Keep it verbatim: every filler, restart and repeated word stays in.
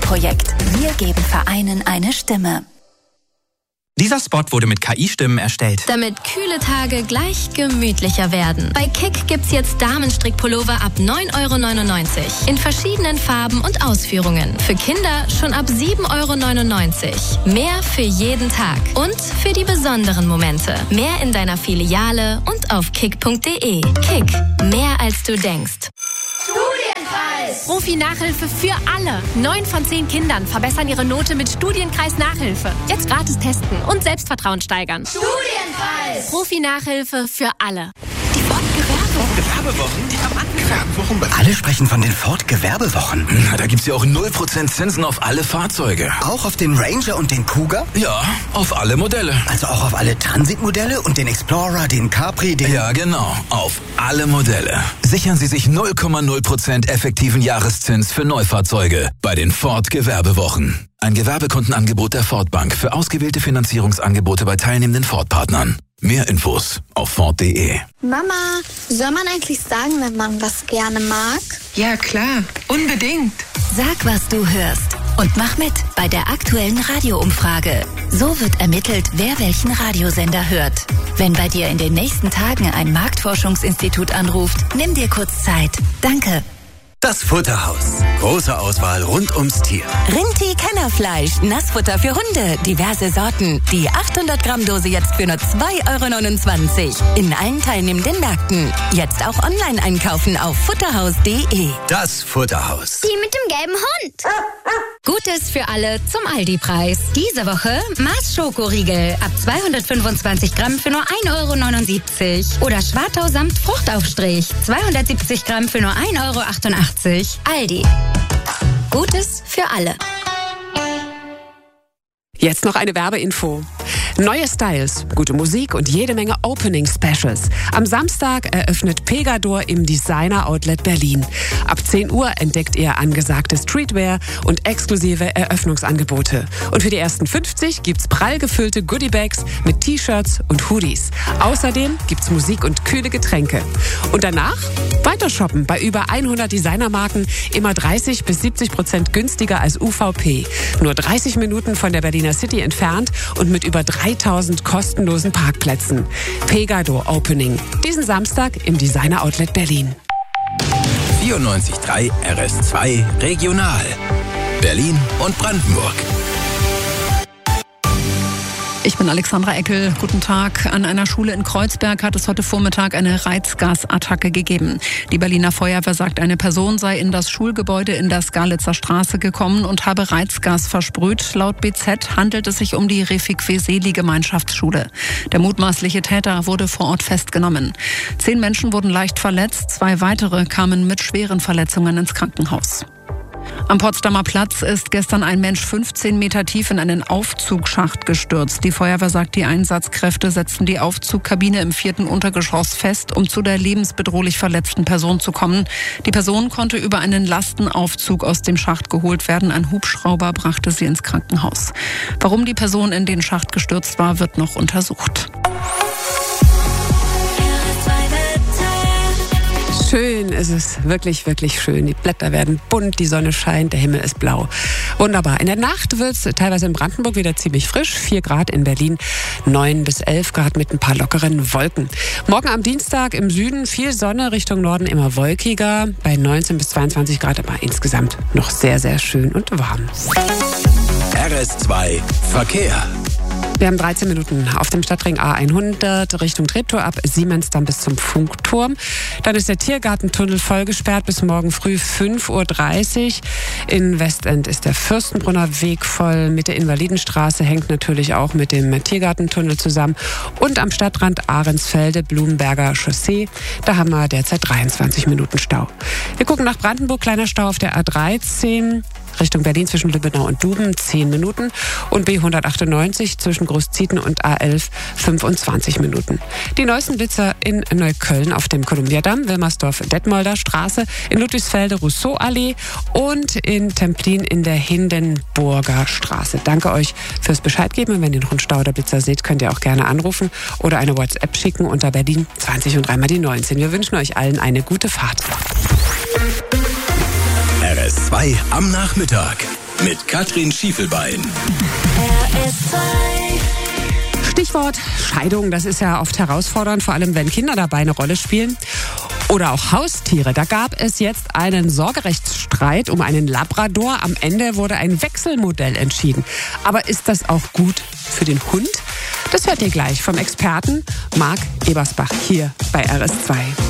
Projekt. Wir geben Vereinen eine Stimme. Dieser Spot wurde mit K I-Stimmen erstellt. Damit kühle Tage gleich gemütlicher werden. Bei Kick gibt's jetzt Damenstrickpullover ab neun Euro neunundneunzig. In verschiedenen Farben und Ausführungen. Für Kinder schon ab sieben Euro neunundneunzig. Mehr für jeden Tag. Und für die besonderen Momente. Mehr in deiner Filiale und auf kick punkt de. Kick. Mehr als du denkst. Studienkreis! Profi-Nachhilfe für alle. Neun von zehn Kindern verbessern ihre Note mit Studienkreis-Nachhilfe. Jetzt gratis testen und Selbstvertrauen steigern. Studienkreis! Profi-Nachhilfe für alle. Die Ford-Gewerbewochen. Gewerbewochen? Die haben Gewerbewochen. Alle sprechen von den Ford-Gewerbewochen. Na, da gibt's ja auch null Prozent Zinsen auf alle Fahrzeuge. Auch auf den Ranger und den Cougar? Ja, auf alle Modelle. Also auch auf alle Transit-Modelle und den Explorer, den Capri, den... Ja, genau. Auf alle Modelle. Sichern Sie sich null Komma null Prozent effektiven Jahreszins für Neufahrzeuge bei den Ford-Gewerbewochen. Ein Gewerbekundenangebot der Ford Bank für ausgewählte Finanzierungsangebote bei teilnehmenden Ford-Partnern. Mehr Infos auf Ford punkt de. Mama, soll man eigentlich sagen, wenn man was gerne mag? Ja, klar. Unbedingt. Sag, was du hörst. Und mach mit bei der aktuellen Radioumfrage. So wird ermittelt, wer welchen Radiosender hört. Wenn bei dir in den nächsten Tagen ein Marktforschungsinstitut anruft, nimm dir kurz Zeit. Danke. Das Futterhaus. Große Auswahl rund ums Tier. Rinti-Kennerfleisch, Nassfutter für Hunde, diverse Sorten. Die achthundert Gramm Dose jetzt für nur zwei Euro neunundzwanzig. In allen teilnehmenden Märkten. Jetzt auch online einkaufen auf futterhaus punkt de. Das Futterhaus. Die mit dem gelben Hund. Gutes für alle zum Aldi-Preis. Diese Woche Mars Schokoriegel ab zweihundertfünfundzwanzig Gramm für nur ein Euro neunundsiebzig. Oder Schwartau samt Fruchtaufstrich zweihundertsiebzig Gramm für nur ein Euro achtundachtzig. Aldi. Gutes für alle. Jetzt noch eine Werbeinfo. Neue Styles, gute Musik und jede Menge Opening-Specials. Am Samstag eröffnet Pegador im Designer Outlet Berlin. Ab zehn Uhr entdeckt ihr angesagte Streetwear und exklusive Eröffnungsangebote. Und für die ersten fünfzig gibt's prall gefüllte Goodiebags mit T-Shirts und Hoodies. Außerdem gibt's Musik und kühle Getränke. Und danach weiter shoppen bei über hundert Designermarken, immer dreißig bis siebzig Prozent günstiger als U V P. Nur dreißig Minuten von der Berliner City entfernt und mit über dreitausend kostenlosen Parkplätzen. Pegador Opening. Diesen Samstag im Designer Outlet Berlin. vierundneunzig Komma drei R S zwei Regional. Berlin und Brandenburg. Ich bin Alexandra Eckel. Guten Tag. An einer Schule in Kreuzberg hat es heute Vormittag eine Reizgasattacke gegeben. Die Berliner Feuerwehr sagt, eine Person sei in das Schulgebäude in der Skalitzer Straße gekommen und habe Reizgas versprüht. Laut B Z handelt es sich um die Refikwe-Seeli-Gemeinschaftsschule. Der mutmaßliche Täter wurde vor Ort festgenommen. Zehn Menschen wurden leicht verletzt. Zwei weitere kamen mit schweren Verletzungen ins Krankenhaus. Am Potsdamer Platz ist gestern ein Mensch fünfzehn Meter tief in einen Aufzugsschacht gestürzt. Die Feuerwehr sagt, die Einsatzkräfte setzten die Aufzugkabine im vierten Untergeschoss fest, um zu der lebensbedrohlich verletzten Person zu kommen. Die Person konnte über einen Lastenaufzug aus dem Schacht geholt werden. Ein Hubschrauber brachte sie ins Krankenhaus. Warum die Person in den Schacht gestürzt war, wird noch untersucht. Schön ist es, wirklich, wirklich schön. Die Blätter werden bunt, die Sonne scheint, der Himmel ist blau. Wunderbar. In der Nacht wird es teilweise in Brandenburg wieder ziemlich frisch. vier Grad in Berlin, neun bis elf Grad mit ein paar lockeren Wolken. Morgen am Dienstag im Süden viel Sonne, Richtung Norden immer wolkiger. Bei neunzehn bis zweiundzwanzig Grad, aber insgesamt noch sehr, sehr schön und warm. R S zwei Verkehr. Wir haben dreizehn Minuten auf dem Stadtring A hundert Richtung Treptow ab Siemens dann bis zum Funkturm. Dann ist der Tiergartentunnel vollgesperrt bis morgen früh fünf Uhr dreißig. In Westend ist der Fürstenbrunner Weg voll. Mit der Invalidenstraße hängt natürlich auch mit dem Tiergartentunnel zusammen. Und am Stadtrand Ahrensfelde, Blumenberger Chaussee, da haben wir derzeit dreiundzwanzig Minuten Stau. Wir gucken nach Brandenburg, kleiner Stau auf der A dreizehn. Richtung Berlin zwischen Lübbenau und Duben zehn Minuten und B hundertachtundneunzig zwischen Großzieten und A elf fünfundzwanzig Minuten. Die neuesten Blitzer in Neukölln auf dem Kolumbiadamm, Wilmersdorf-Detmolder Straße, in Ludwigsfelde Rousseau-Allee und in Templin in der Hindenburger Straße. Danke euch fürs Bescheidgeben. Und wenn ihr noch einen Stau oder Blitzer seht, könnt ihr auch gerne anrufen oder eine WhatsApp schicken unter Berlin zwanzig und dreimal die neunzehn. Wir wünschen euch allen eine gute Fahrt. R S zwei am Nachmittag. mit Katrin Schiefelbein. Stichwort Scheidung, das ist ja oft herausfordernd, vor allem wenn Kinder dabei eine Rolle spielen. Oder auch Haustiere. Da gab es jetzt einen Sorgerechtsstreit um einen Labrador. Am Ende wurde ein Wechselmodell entschieden. Aber ist das auch gut für den Hund? Das hört ihr gleich vom Experten Marc Ebersbach hier bei R S zwei.